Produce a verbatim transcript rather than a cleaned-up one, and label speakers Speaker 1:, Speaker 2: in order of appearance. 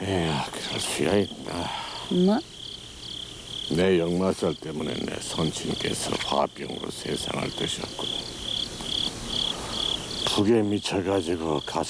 Speaker 1: 에야, 그럴 수야 있나.
Speaker 2: 뭐?
Speaker 1: 내 역마살 때문에 내 선친께서 화병으로 세상을 뜨셨군. 북에 미쳐가지고 가슴